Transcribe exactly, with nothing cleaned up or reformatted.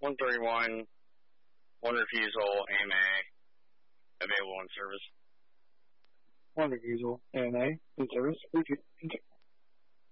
one thirty-one, one refusal, A M A, available in service. One refusal, A M A, in service.